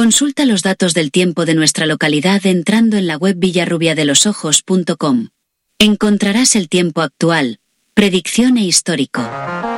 Consulta los datos del tiempo de nuestra localidad entrando en la web villarrubiadelosojos.com. Encontrarás el tiempo actual, predicción e histórico.